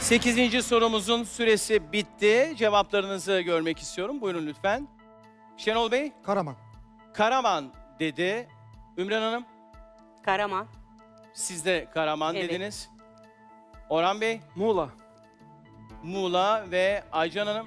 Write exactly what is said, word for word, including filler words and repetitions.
Sekizinci sorumuzun süresi bitti. Cevaplarınızı görmek istiyorum. Buyurun lütfen. Şenol Bey, Karaman. Karaman dedi. Ümran Hanım, Karaman. siz de Karaman Evet. dediniz. Orhan Bey, Muğla. Muğla ve Aycan Hanım,